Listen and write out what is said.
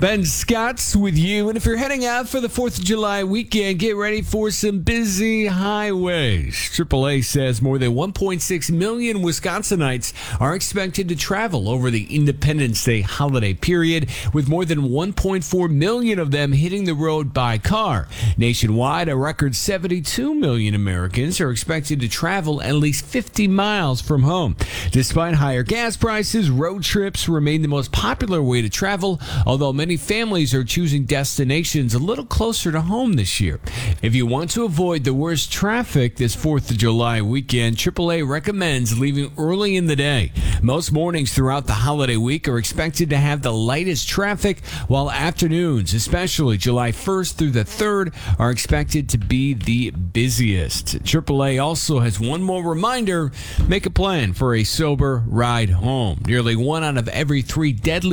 Ben Scott's with you. And if you're heading out for the 4th of July weekend, get ready for some busy highways. AAA says more than 1.6 million Wisconsinites are expected to travel over the Independence Day holiday period, with more than 1.4 million of them hitting the road by car. Nationwide, a record 72 million Americans are expected to travel at least 50 miles from home. Despite higher gas prices, road trips remain the most popular way to travel, although many families are choosing destinations a little closer to home this year. If you want to avoid the worst traffic this 4th of July weekend, AAA recommends leaving early in the day. Most mornings throughout the holiday week are expected to have the lightest traffic, while afternoons, especially July 1st through the 3rd, are expected to be the busiest. AAA also has one more reminder: make a plan for a sober ride home. Nearly 1 out of every 3 deadly